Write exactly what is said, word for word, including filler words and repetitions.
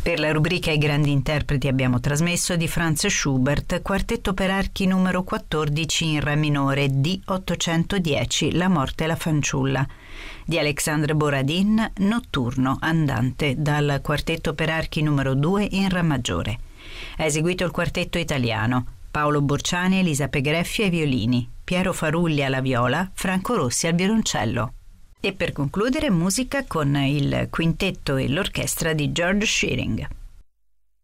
Per la rubrica I grandi interpreti abbiamo trasmesso di Franz Schubert, quartetto per archi numero quattordici in Re minore, D ottocentodieci, La morte e la fanciulla. Di Alexandre Boradin, Notturno andante, dal quartetto per archi numero due in Re maggiore. Ha eseguito il quartetto italiano: Paolo Borciani, Elisa Pegreffio ai violini, Piero Farulli alla viola, Franco Rossi al violoncello. E per concludere musica con il quintetto e l'orchestra di George Shearing.